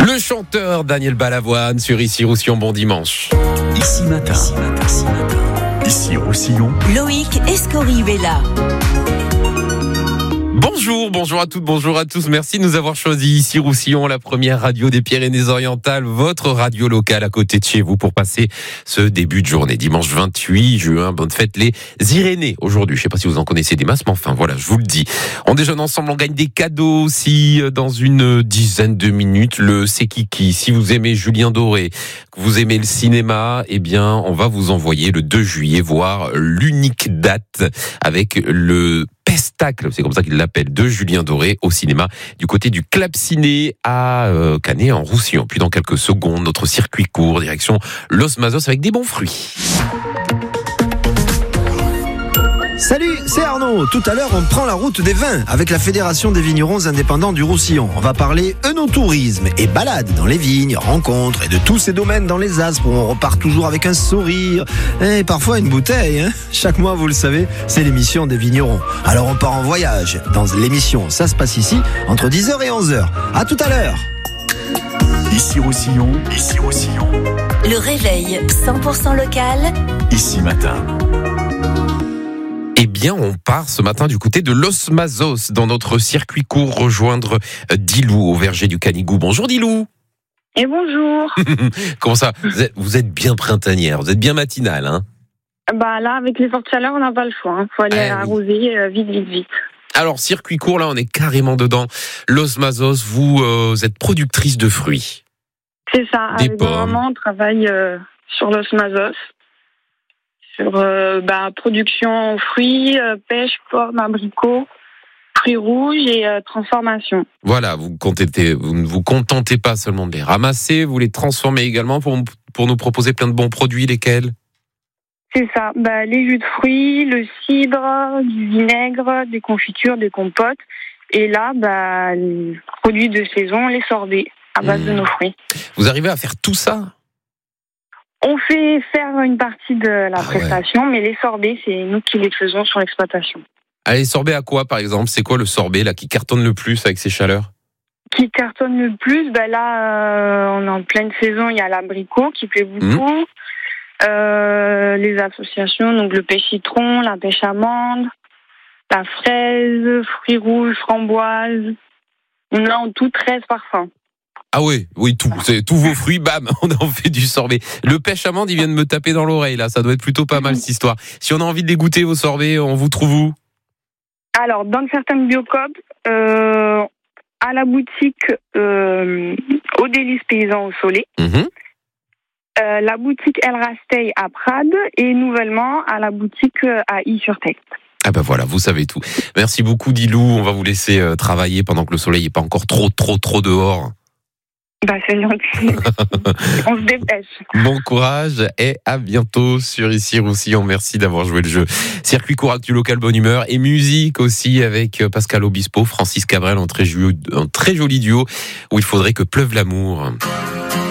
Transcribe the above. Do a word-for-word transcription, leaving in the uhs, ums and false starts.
Le chanteur Daniel Balavoine sur Ici Roussillon, bon dimanche. Ici matin, ici matin, ici matin. Ici Roussillon. Loïc Escorihuela. Bonjour, bonjour à toutes, bonjour à tous. Merci de nous avoir choisi Ici Roussillon, la première radio des Pyrénées-Orientales, votre radio locale à côté de chez vous pour passer ce début de journée. Dimanche vingt-huit juin, bonne fête les Irénées aujourd'hui. Je sais pas si vous en connaissez des masses, mais enfin voilà, je vous le dis. On déjeune ensemble, on gagne des cadeaux aussi dans une dizaine de minutes. Le C'est Kiki. Si vous aimez Julien Doré, que vous aimez le cinéma, eh bien, on va vous envoyer le deux juillet voir l'unique date avec le Pestacle, c'est comme ça qu'il l'appelle, de Julien Doré au cinéma du côté du Club Ciné à euh, Canet en Roussillon. Puis dans quelques secondes, notre circuit court direction Los Mazos avec des bons fruits. Salut, c'est Arnaud. Tout à l'heure, on prend la route des vins avec la Fédération des vignerons indépendants du Roussillon. On va parler œnotourisme et balade dans les vignes, rencontres et de tous ces domaines dans les Aspres où on repart toujours avec un sourire et parfois une bouteille. Hein. Chaque mois, vous le savez, c'est l'émission des vignerons. Alors on part en voyage dans l'émission Ça se passe ici entre dix heures et onze heures. À tout à l'heure. Ici Roussillon, ici Roussillon. Le réveil cent pour cent local. Ici matin. Eh bien, on part ce matin du côté de Los Mazos, dans notre circuit court, rejoindre Dilou au verger du Canigou. Bonjour Dilou. Et bonjour. Comment ça, vous êtes, vous êtes bien printanière, vous êtes bien matinale, hein? Bah là, avec les fortes chaleurs, on n'a pas le choix. Il hein. faut aller Ah, arroser euh, vite, vite, vite. Alors, circuit court, là, on est carrément dedans. Los Mazos, vous euh, êtes productrice de fruits. C'est ça. Des avec pommes. ma maman, on travaille euh, sur Los Mazos. Sur euh, bah, production fruits, euh, pêche, pommes, abricots, fruits rouges et euh, transformation. Voilà, vous, contentez, vous ne vous contentez pas seulement de les ramasser, vous les transformez également pour, pour nous proposer plein de bons produits, lesquels? C'est ça. Bah, les jus de fruits, le cidre, du vinaigre, des confitures, des compotes. Et là, bah, les produits de saison, les sorbets à base mmh. de nos fruits. Vous arrivez à faire tout ça? On fait faire une partie de la ah prestation, ouais. mais les sorbets, c'est nous qui les faisons sur l'exploitation. Allez, sorbet à quoi, par exemple? C'est quoi le sorbet là qui cartonne le plus avec ces chaleurs? Qui cartonne le plus, ben là, euh, on est en pleine saison, il y a l'abricot qui plaît beaucoup. Mmh. Euh, les associations, donc le pêche citron, la pêche amande, la fraise, fruits rouges, framboises. On a en tout treize parfums. Ah oui, oui, tout. C'est tous vos fruits, bam, on en fait du sorbet. Le pêche amande, il vient de me taper dans l'oreille, là. Ça doit être plutôt pas mal, cette histoire. Si on a envie de les goûter, vos sorbets, on vous trouve où? Alors, dans certaines biocoop, euh, à la boutique euh, au Délice Paysan au Soleil, mmh. euh, la boutique El Rastey à Prades et nouvellement à la boutique à I-sur-Tech. Ah ben voilà, vous savez tout. Merci beaucoup, Dilou. On va vous laisser euh, travailler pendant que le soleil n'est pas encore trop, trop, trop dehors. Bah, c'est gentil. On se dépêche. Bon courage et à bientôt sur Ici Roussillon. Merci d'avoir joué le jeu. Circuit court actu local, bonne humeur et musique aussi avec Pascal Obispo, Francis Cabrel, un très, ju- un très joli duo où il faudrait que pleuve l'amour.